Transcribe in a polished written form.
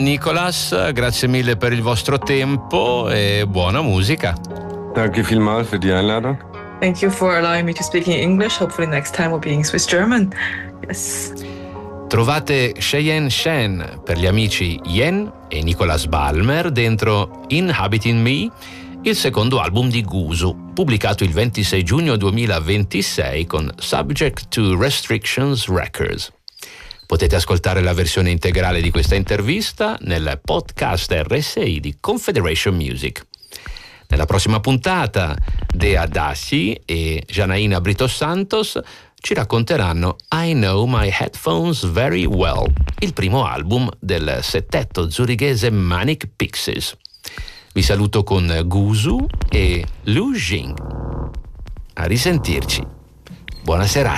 Nicolas, grazie mille per il vostro tempo e buona musica. Danke vielmals für die Einladung. Thank you for allowing me to speak in English. Hopefully next time we'll be in Swiss German. Yes. Trovate Cheyenne Shen per gli amici Yen e Nicolas Balmer dentro Inhabiting Me, il secondo album di Gusu, pubblicato il 26 giugno 2026 con Subject to Restrictions Records. Potete ascoltare la versione integrale di questa intervista nel podcast RSI di Confederation Music. Nella prossima puntata, Dea Dassi e Janaína Brito Santos ci racconteranno I Know My Headphones Very Well, il primo album del settetto zurighese Manic Pixies. Vi saluto con Gusu e Lu Jing. A risentirci. Buona serata.